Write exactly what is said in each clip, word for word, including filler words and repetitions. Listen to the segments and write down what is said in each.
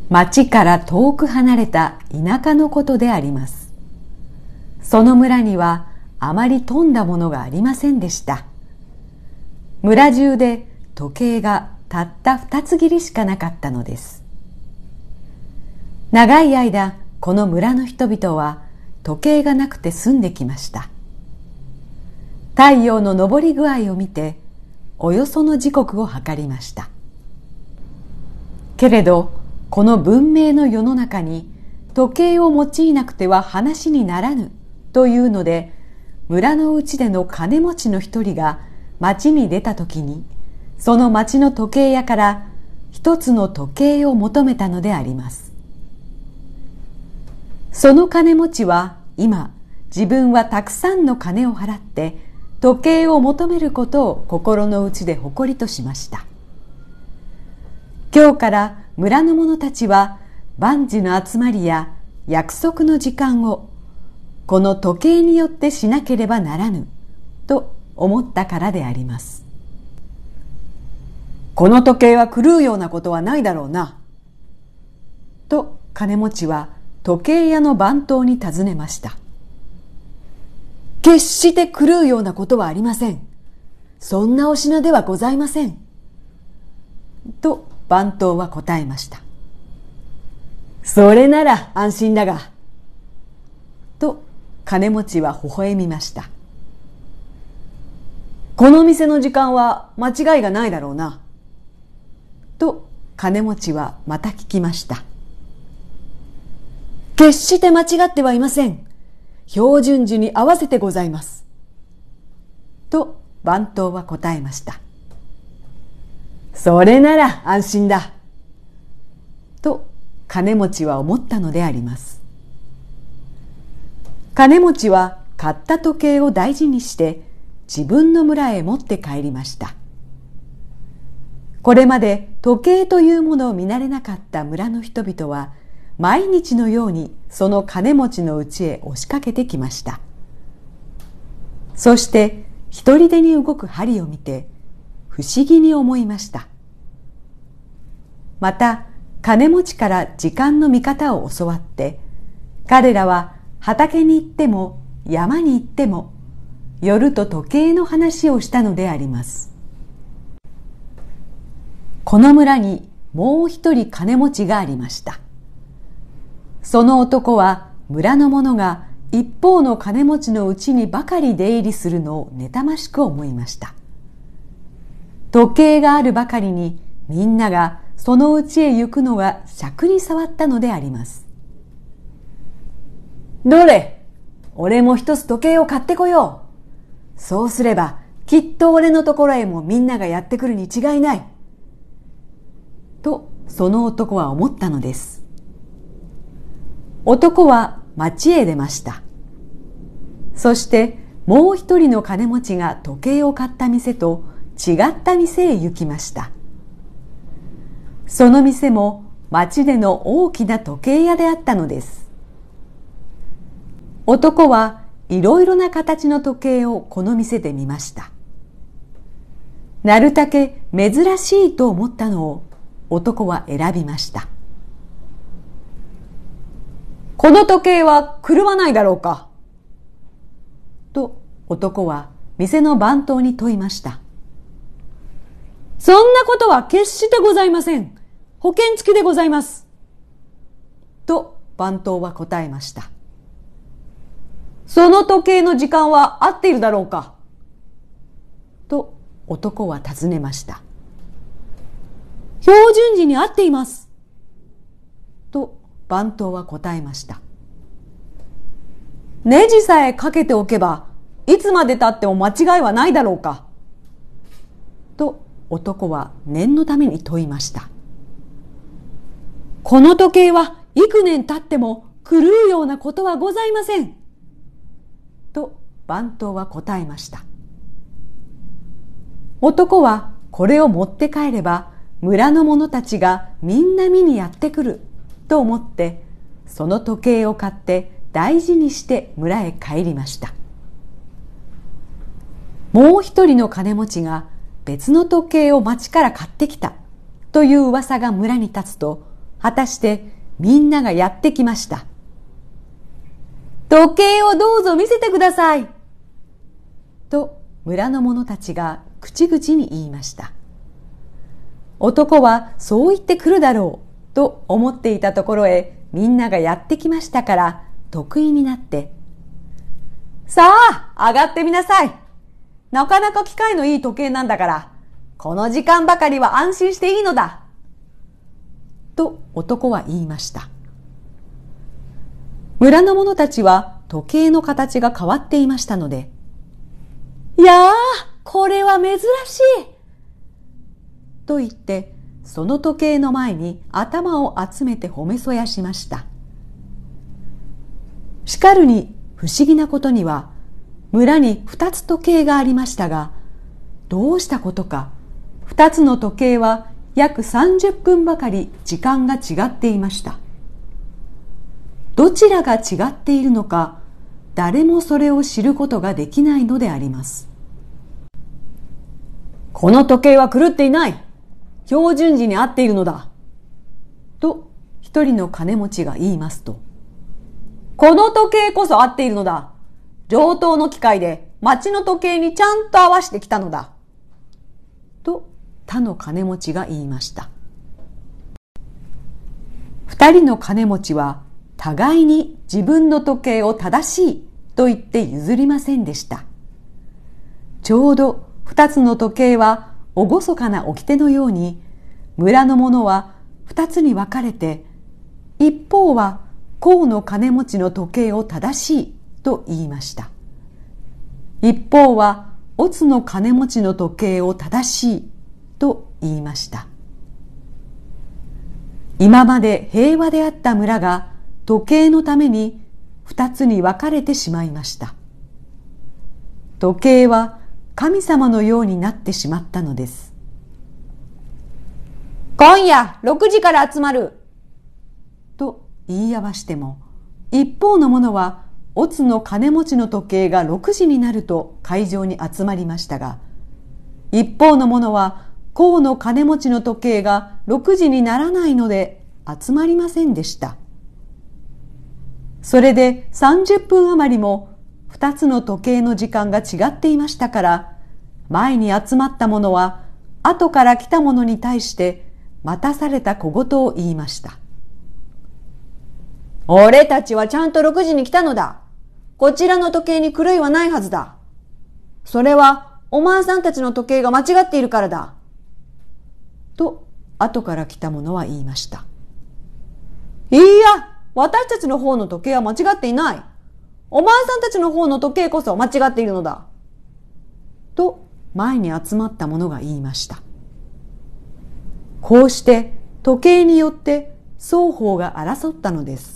町から遠く離れた田舎のことであります。その村にはあまり富んだものがありませんでした。村中で時計がたった二つ切りしかなかったのです。長い間、この村の人々は時計がなくて済んできました。太陽の昇り具合を見て、およその時刻を測りました。けれど、この文明の世の中に時計を用いなくては話にならぬというので、村のうちでの金持ちの一人が町に出たときに、その町の時計屋から一つの時計を求めたのであります。その金持ちは今、自分はたくさんの金を払って時計を求めることを心の内で誇りとしました。今日から村の者たちは万事の集まりや約束の時間をこの時計によってしなければならぬと思ったからであります。 この時計は狂うようなことはないだろうな。 と金持ちは時計屋の番頭に尋ねました。 決して狂うようなことはありません。そんなお品ではございません。 と番頭は答えました。 それなら安心だが。 と金持ちは微笑みました。 この店の時間は間違いがないだろうな。 と金持ちはまた聞きました。 決して間違ってはいません。標準時に合わせてございます。 と番頭は答えました。 それなら安心だ。 と金持ちは思ったのであります。金持ちは買った時計を大事にして自分の村へ持って帰りました。これまで時計というものを見慣れなかった村の人々は毎日のようにその金持ちの家へ押しかけてきました。そして一人でに動く針を見て不思議に思いました。また金持ちから時間の見方を教わって、彼らは畑に行っても山に行っても夜と時計の話をしたのであります。この村にもう一人金持ちがありました。その男は村の者が一方の金持ちのうちにばかり出入りするのを妬ましく思いました。時計があるばかりにみんながそのうちへ行くのが癪に障ったのであります。 どれ、俺も一つ時計を買ってこよう。そうすればきっと俺のところへもみんながやってくるに違いない。 とその男は思ったのです。男は町へ出ました。そしてもう一人の金持ちが時計を買った店と違った店へ行きました。その店も町での大きな時計屋であったのです。男はいろいろな形の時計をこの店で見ました。なるたけ珍しいと思ったのを男は選びました。 この時計は狂わないだろうか。 と男は店の番頭に問いました。 そんなことは決してございません。保険付きでございます。 と番頭は答えました。 その時計の時間は合っているだろうか。 と男は尋ねました。 標準時に合っています。 と番頭は答えました。 ネジさえかけておけばいつまで経っても間違いはないだろうか。 と男は念のために問いました。 この時計は幾年経っても狂うようなことはございません。 と番頭は答えました。男はこれを持って帰れば村の者たちがみんな見にやってくると思ってその時計を買って大事にして村へ帰りました。もう一人の金持ちが別の時計を町から買ってきたという噂が村に立つと果たしてみんながやってきました。時計をどうぞ見せてください。と村の者たちが口々に言いました。男はそう言ってくるだろうと思っていたところへみんながやってきましたから得意になって、さあ上がってみなさい。なかなか機械のいい時計なんだから、この時間ばかりは安心していいのだ。と男は言いました。村の者たちは時計の形が変わっていましたので、いやあ、これは珍しいと言って、その時計の前に頭を集めて褒めそやしました。しかるに不思議なことには、村に二つ時計がありましたが、どうしたことか、二つの時計は約さんじゅっぷんばかり時間が違っていました。どちらが違っているのか、誰もそれを知ることができないのであります。この時計は狂っていない。標準時に合っているのだ。と一人の金持ちが言いますと、この時計こそ合っているのだ。上等の機械で町の時計にちゃんと合わせてきたのだ。と他の金持ちが言いました。二人の金持ちは互いに自分の時計を正しいと言って譲りませんでした。ちょうど二つの時計は厳かな掟のように、村の者は二つに分かれて、一方は甲の金持ちの時計を正しいと言いました。一方は乙の金持ちの時計を正しいと言いました。今まで平和であった村が時計のために二つに分かれてしまいました。時計は神様のようになってしまったのです。今夜ろくじから集まると言い合わしても、一方の者は乙の金持ちの時計がろくじになると会場に集まりましたが、一方の者は甲の金持ちの時計がろくじにならないので集まりませんでした。それでさんじゅっぷん余りも二つの時計の時間が違っていましたから、前に集まった者は後から来た者に対して待たされた小言を言いました。俺たちはちゃんとろくじに来たのだ。こちらの時計に狂いはないはずだ。それはお前さんたちの時計が間違っているからだ。と後から来た者は言いました。いいや、私たちの方の時計は間違っていない。お前さんたちの方の時計こそ間違っているのだ。と前に集まった者が言いました。こうして時計によって双方が争ったのです。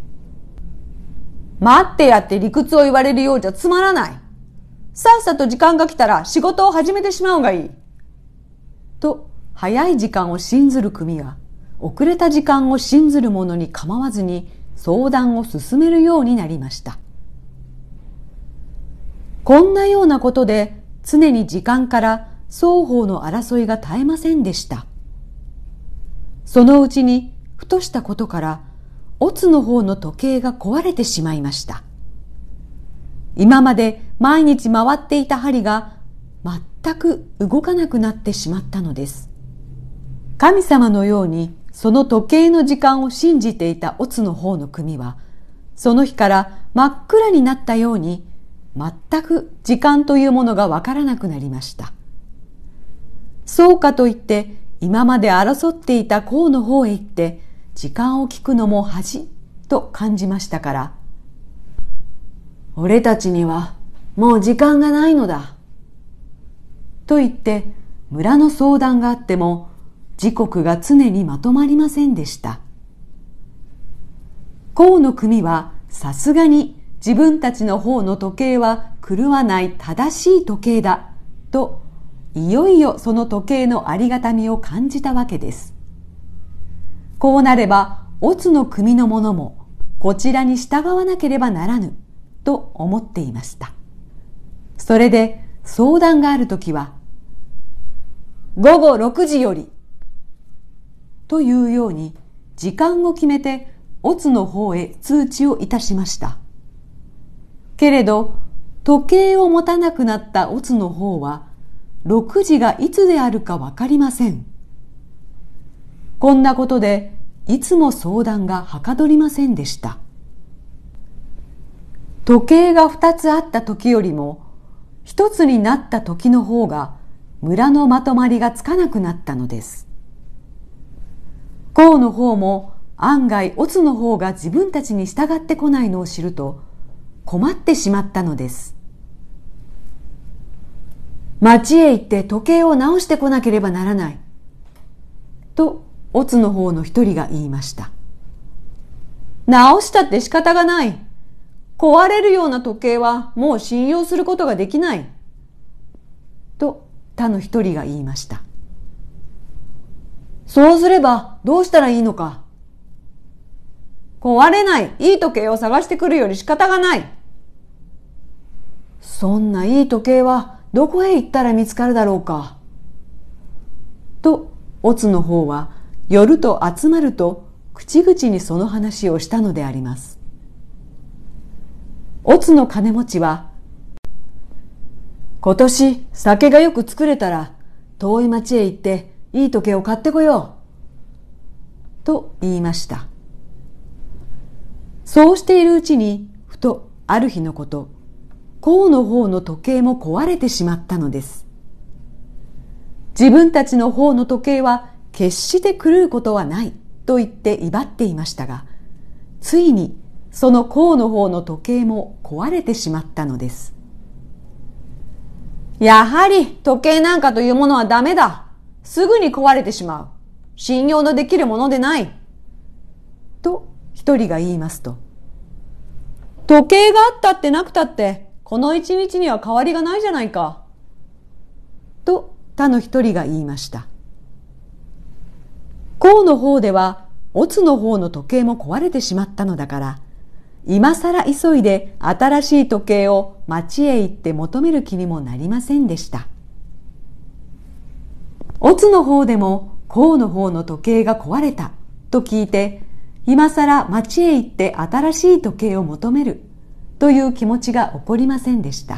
待ってやって理屈を言われるようじゃつまらない。さっさと時間が来たら仕事を始めてしまうがいい。と早い時間を信ずる組は遅れた時間を信ずる者に構わずに相談を進めるようになりました。こんなようなことで常に時間から双方の争いが絶えませんでした。そのうちにふとしたことから乙の方の時計が壊れてしまいました。今まで毎日回っていた針が全く動かなくなってしまったのです。神様のようにその時計の時間を信じていた乙の方の組は、その日から真っ暗になったように全く時間というものがわからなくなりました。そうかといって今まで争っていた甲の方へ行って時間を聞くのも恥と感じましたから、俺たちにはもう時間がないのだと言って村の相談があっても時刻が常にまとまりませんでした。甲の組はさすがに自分たちの方の時計は狂わない正しい時計だと、いよいよその時計のありがたみを感じたわけです。こうなれば乙の組の者もこちらに従わなければならぬと思っていました。それで相談があるときは、午後ろくじよりというように時間を決めてオツの方へ通知をいたしました。けれど、時計を持たなくなったオツの方は、ろくじがいつであるかわかりません。こんなことで、いつも相談がはかどりませんでした。時計が二つあった時よりも、一つになった時の方が、村のまとまりがつかなくなったのです。甲の方も案外オツの方が自分たちに従ってこないのを知ると困ってしまったのです。町へ行って時計を直してこなければならない。と、オツの方の一人が言いました。直したって仕方がない。壊れるような時計はもう信用することができない。と、他の一人が言いました。そうすればどうしたらいいのか。壊れないいい時計を探してくるより仕方がない。そんないい時計はどこへ行ったら見つかるだろうか。と、オツの方は夜と集まると口々にその話をしたのであります。オツの金持ちは、今年酒がよく作れたら遠い町へ行っていい時計を買ってこよう。と言いました。そうしているうちに、ふとある日のこと、甲の方の時計も壊れてしまったのです。自分たちの方の時計は決して狂うことはないと言って威張っていましたが、ついにその甲の方の時計も壊れてしまったのです。やはり時計なんかというものはダメだ。すぐに壊れてしまう。信用のできるものでない。と一人が言いますと、時計があったってなくたって、この一日には変わりがないじゃないか。と他の一人が言いました。甲の方では、オツの方の時計も壊れてしまったのだから、今さら急いで新しい時計を町へ行って求める気にもなりませんでした。オツの方でも甲の方の時計が壊れたと聞いて、今さら町へ行って新しい時計を求めるという気持ちが起こりませんでした。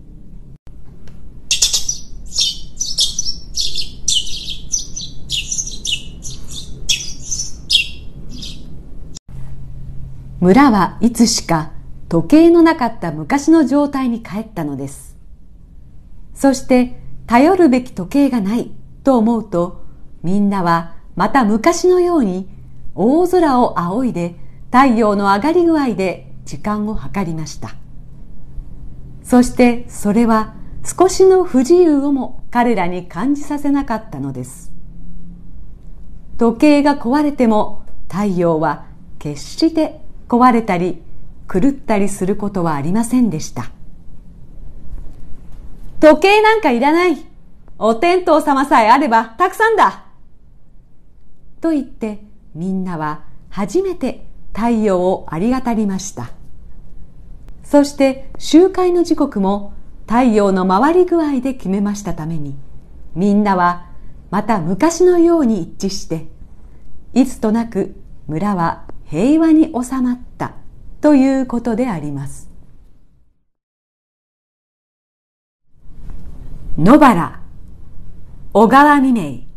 村はいつしか時計のなかった昔の状態に帰ったのです。そして頼るべき時計がないと思うと、みんなはまた昔のように大空を仰いで太陽の上がり具合で時間を計りました。そしてそれは少しの不自由をも彼らに感じさせなかったのです。時計が壊れても太陽は決して壊れたり狂ったりすることはありませんでした。時計なんかいらない。お天道様さえあればたくさんだ。と言ってみんなは初めて太陽をありがたりました。そして集会の時刻も太陽の回り具合で決めましたために、みんなはまた昔のように一致して、いつとなく村は平和に収まったということであります。野原、小川未明。